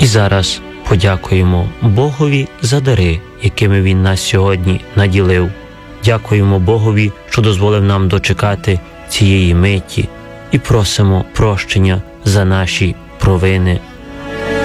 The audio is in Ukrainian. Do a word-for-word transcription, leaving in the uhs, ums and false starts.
І зараз подякуємо Богові за дари, якими Він нас сьогодні наділив. Дякуємо Богові, що дозволив нам дочекати цієї миті, і просимо прощення за наші провини.